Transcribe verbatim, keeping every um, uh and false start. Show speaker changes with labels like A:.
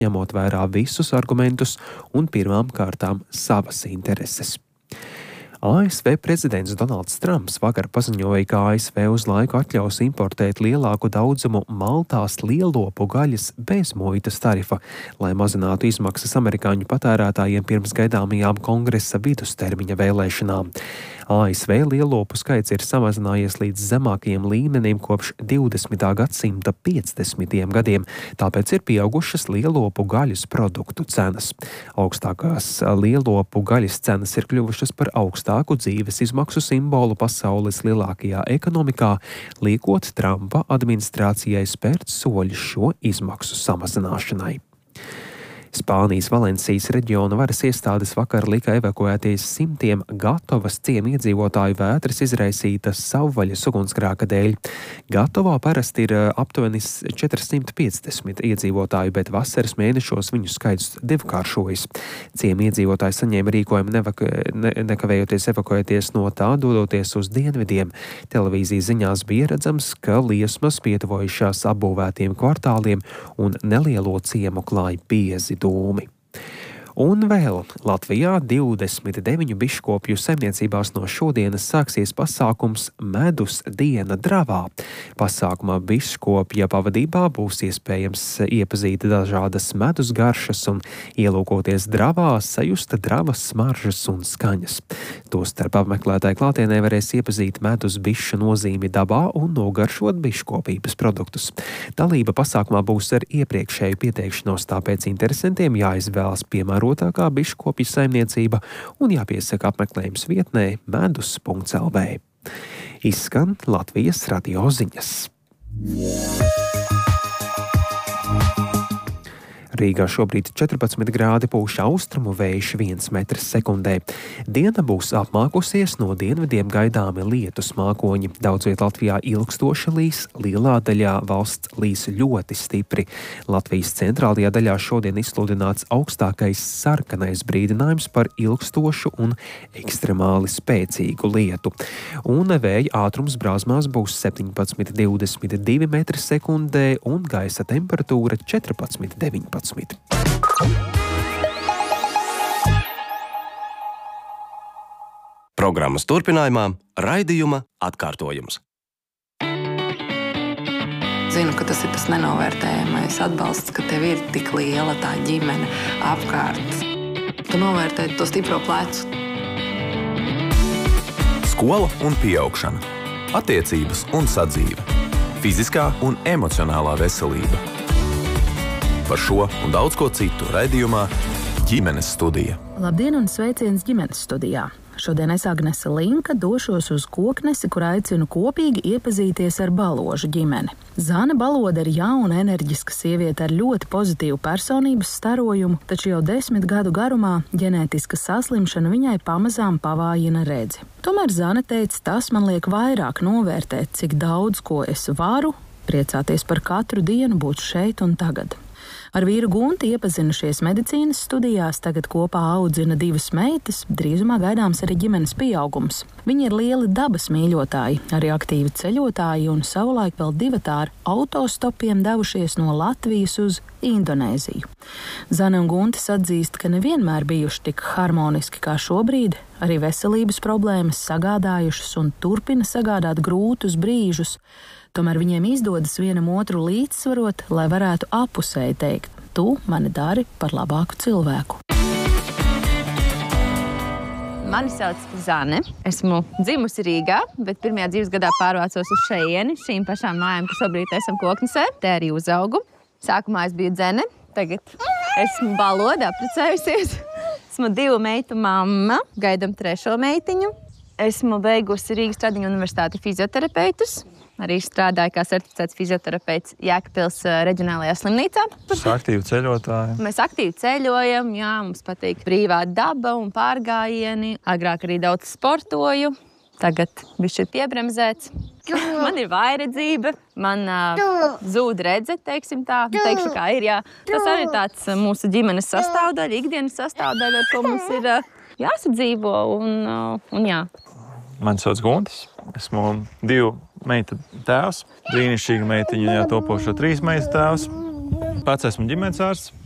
A: ņemot vērā visus argumentus un pirmām kārtām savas intereses. A S V prezidents Donalds Trumps vakar paziņoja, ka A S V uz laiku atļaus importēt lielāku daudzumu maltās lielopu gaļas bez muitas tarifa, lai mazinātu izmaksas amerikāņu patērētājiem pirms gaidāmajām kongresa vidustermiņa vēlēšanām. A S V lielopu skaits ir samazinājies līdz zemākajiem līmenim kopš divdesmitā gadsimta piecdesmitajiem gadiem, tāpēc ir pieaugušas lielopu gaļas produktu cenas. Augstākās lielopu gaļas cenas ir kļuvušas par augstāku dzīves izmaksu simbolu pasaules lielākajā ekonomikā, liekot Trumpa administrācijai spērt soļus šo izmaksu samazināšanai. Spānijas Valencijas reģiona varas iestādes vakar lika evakuēties simtiem Gatavas ciema iedzīvotāju vētras izraisītas savvaļas ugunsgrēka dēļ. Gatovā parasti ir aptuveni četrsimt piecdesmit iedzīvotāju, bet vasaras mēnešos viņu skaits divkāršojas. Ciema iedzīvotāji saņēma rīkojumu nevak ne nekavējoties evakuēties no tā, dodoties uz dienvidiem. Televīzijas ziņās bija redzams, ka liesmas pietuvojušās apbūvētiem kvartāliem un nelielo ciemu klāj biezi dūmi. Un vēl Latvijā divdesmit deviņu biškopju saimniecībās no šodienas sāksies pasākums Medus diena Dravā. Pasākumā biškopja pavadībā būs iespējams iepazīt dažādas medus garšas un ielūkoties dravā, sajust dravas smaržas un skaņas. Tostarp apmeklētāji klātienē varēs iepazīt medus bišu nozīmi dabā un nogaršot biškopības produktus. Dalība pasākumā būs ar iepriekšēju pieteikšanos, tāpēc interesantiem jāizvēlas piemēram rotākā biškopju saimniecība un jāpiesaka apmeklējums vietnē medus punkts el vē. Izskan Latvijas radio ziņas. Rīgā šobrīd četrpadsmit grādi, pūš austrumu vējš viens metrs sekundē. Diena būs apmākusies, no dienvidiem gaidāmi lietus mākoņi. Daudz viet Latvijā ilgstoši līs, lielā daļā valsts līs ļoti stipri. Latvijas centrālajā daļā šodien izsludināts augstākais sarkanais brīdinājums par ilgstošu un ekstremāli spēcīgu lietu. Un vēja ātrums Brāzmās būs septiņpadsmit līdz divdesmit divi metri sekundē un gaisa temperatūra četrpadsmit līdz deviņpadsmit.
B: Programmas turpinājumā raidījuma atkārtojums.
C: Zinu, ka tas ir tas nenovērtējamais atbalsts, ka tev ir tik liela tā ģimene apkārt. Tu novērtē to stipro plecu.
D: Skola un pieaugšana, attiecības un sadzīve, fiziskā un emocionālā veselība. Par šo un daudz ko citu raidījumā Ģimenes studija.
E: Labdien un sveiciens Ģimenes studijā! Šodien es, Agnese Linka, došos uz Koknesi, kur aicinu kopīgi iepazīties ar Baložu ģimeni. Zane Balode ir jauna, enerģiska sieviete ar ļoti pozitīvu personības starojumu, taču jau desmit gadu garumā ģenētiska saslimšana viņai pamazām pavājina redzi. Tomēr Zane teica, tas man liek vairāk novērtēt, cik daudz ko es varu, priecāties par katru dienu, būt šeit un tagad. Ar vīru Gunti iepazinušies medicīnas studijās, tagad kopā audzina divas meitas, drīzumā gaidāms arī ģimenes pieaugums. Viņi ir lieli dabas mīļotāji, arī aktīvi ceļotāji un savulaik vēl divatā ar autostopiem devušies no Latvijas uz Indonēziju. Zane un Guntis atzīst, ka nevienmēr bijuši tik harmoniski kā šobrīd, arī veselības problēmas sagādājušas un turpina sagādāt grūtus brīžus. Tomēr viņiem izdodas vienam otru līdzsvarot, lai varētu apusēji teikt, tu mani dari par labāku cilvēku.
F: Mani sauc Zane. Esmu dzimusi Rīgā, bet pirmajā dzīves gadā pārvācos uz šeieni, šīm pašām mājām, kas šobrīd esam Koknesē. Te arī uzaugu. Sākumā es biju dzene, tagad esmu Balode, apprecējusies. Esmu divu meitu mamma, gaidam trešo meitiņu. Esmu beigusi Rīgas Tradiņu universitāti fizioterapeitus. Arī strādāju kā certificēts fizioterapeits Jēkabpils reģionālajā slimnīcā.
G: Mēs aktīvi ceļotāji.
F: Mēs aktīvi ceļojam, jā, mums patīk brīvā daba un pārgājieni. Agrāk arī daudz sportoju, tagad bišķi ir piebremzēts. Man ir vājredzība, man uh, zūd redze, teiksim tā. Teikšu, kā ir, jā. Tas arī tāds mūsu ģimenes sastāvdaļa, ikdienas sastāvdaļa, ar ko mums ir uh, jāsadzīvo un, uh, un jā.
G: Mani sauc Guntis. Esmu divu meitu tēvs. Brīnišķīga meitiņa, jā, topošo trīs meitu tēvs. Pats esmu ģimenes ārsts.